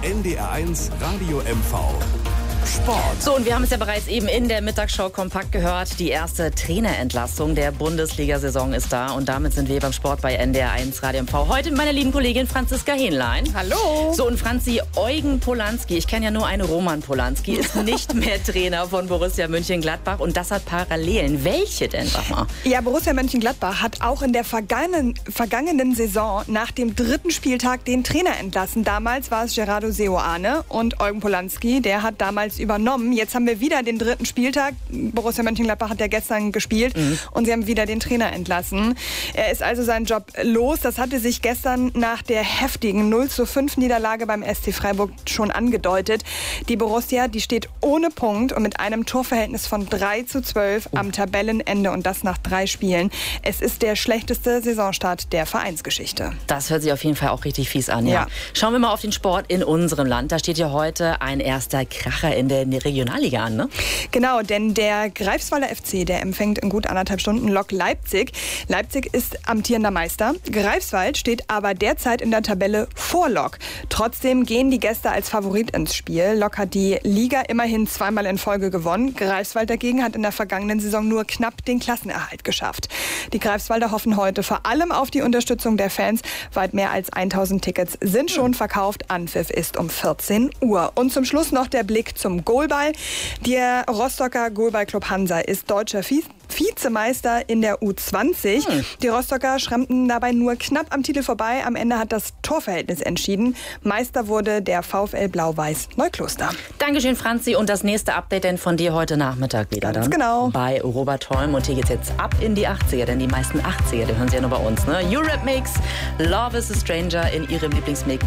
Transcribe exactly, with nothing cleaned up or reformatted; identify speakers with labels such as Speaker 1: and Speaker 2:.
Speaker 1: N D R eins Radio M V. Sport.
Speaker 2: So, und wir haben es ja bereits eben in der Mittagsshow kompakt gehört. Die erste Trainerentlassung der Bundesliga-Saison ist da. Und damit sind wir beim Sport bei N D R eins Radio M V. Heute mit meiner lieben Kollegin Franziska Hähnlein.
Speaker 3: Hallo.
Speaker 2: So, und Franzi, Eugen Polanski, ich kenne ja nur einen Roman Polanski, ist nicht mehr Trainer von Borussia Mönchengladbach. Und das hat Parallelen. Welche denn, sag mal?
Speaker 3: Ja, Borussia Mönchengladbach hat auch in der vergangenen, vergangenen Saison nach dem dritten Spieltag den Trainer entlassen. Damals war es Gerardo Seoane und Eugen Polanski, der hat damals übernommen. Jetzt haben wir wieder den dritten Spieltag. Borussia Mönchengladbach hat ja gestern gespielt mhm. und sie haben wieder den Trainer entlassen. Er ist also seinen Job los. Das hatte sich gestern nach der heftigen null zu fünf Niederlage beim S C Freiburg schon angedeutet. Die Borussia, die steht ohne Punkt und mit einem Torverhältnis von drei zu zwölf oh. am Tabellenende und das nach drei Spielen. Es ist der schlechteste Saisonstart der Vereinsgeschichte.
Speaker 2: Das hört sich auf jeden Fall auch richtig fies an. Ja.
Speaker 3: Ja.
Speaker 2: Schauen wir mal auf den Sport in unserem Land. Da steht ja heute ein erster Kracher in der Regionalliga an, ne?
Speaker 3: Genau, denn der Greifswalder F C, der empfängt in gut anderthalb Stunden Lok Leipzig. Leipzig ist amtierender Meister. Greifswald steht aber derzeit in der Tabelle vor Lok. Trotzdem gehen die Gäste als Favorit ins Spiel. Lok hat die Liga immerhin zweimal in Folge gewonnen. Greifswald dagegen hat in der vergangenen Saison nur knapp den Klassenerhalt geschafft. Die Greifswalder hoffen heute vor allem auf die Unterstützung der Fans. Weit mehr als tausend Tickets sind schon verkauft. Anpfiff ist um vierzehn Uhr. Und zum Schluss noch der Blick zum Goalball. Der Rostocker Goalballclub Hansa ist deutscher Vize Vizemeister in der U zwanzig. Hm. Die Rostocker schrammten dabei nur knapp am Titel vorbei. Am Ende hat das Torverhältnis entschieden. Meister wurde der VfL Blau-Weiß Neukloster.
Speaker 2: Dankeschön, Franzi. Und das nächste Update denn von dir heute Nachmittag wieder
Speaker 3: Ganz
Speaker 2: dann?
Speaker 3: genau.
Speaker 2: Bei Robert Holm. Und hier geht's jetzt ab in die achtziger. Denn die meisten achtziger, die hören sie ja nur bei uns. Ne? Europe Mix, Love is a Stranger in ihrem Lieblingsmix.